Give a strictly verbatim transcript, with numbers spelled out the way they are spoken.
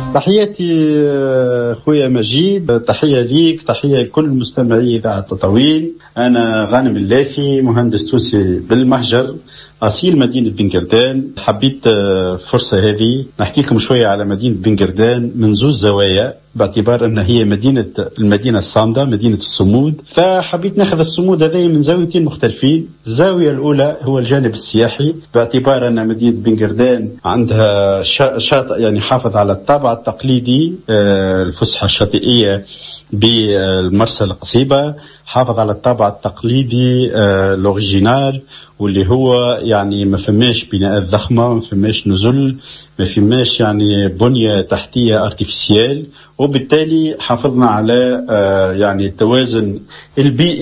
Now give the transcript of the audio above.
تحياتي خويا مجيد، تحية ليك، تحية لكل مستمعي إذاعة تطاوين. أنا غانم اللافي، مهندس تونسي بالمهجر، أصيل مدينة بنقردان. حبيت فرصة هذه نحكي لكم شوية على مدينة بنقردان من زوج زوايا، باعتبار أن هي مدينة المدينة الصامدة، مدينة الصمود. فحبيت ناخذ الصمود هذه من زاويتين مختلفين. الزاوية الأولى هو الجانب السياحي، باعتبار أن مدينة بنقردان عندها شاطئ يعني حافظ على الطابع التقليدي، الفسحة الشاطئية بالمرسى القصيبة، حافظ على الطابع التقليدي الأوريجينال، واللي هو يعني ما فماش بناءات ضخمة، ما فماش نزل، ما فماش يعني بنية تحتية ارتفيسيال، وبالتالي حافظنا على يعني التوازن البيئي